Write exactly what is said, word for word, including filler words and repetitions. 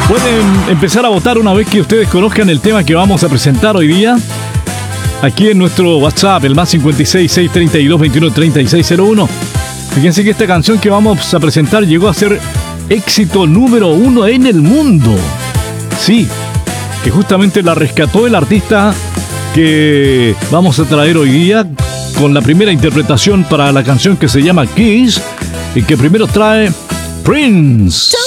Pueden empezar a votar una vez que ustedes conozcan el tema que vamos a presentar hoy día. Aquí en nuestro WhatsApp, el más cincuenta y seis, seiscientos treinta y dos, veintiuno, treinta y seis cero uno. Fíjense que esta canción que vamos a presentar llegó a ser éxito número uno en el mundo. Sí, que justamente la rescató el artista que vamos a traer hoy día con la primera interpretación para la canción que se llama Kiss y que primero trae Prince.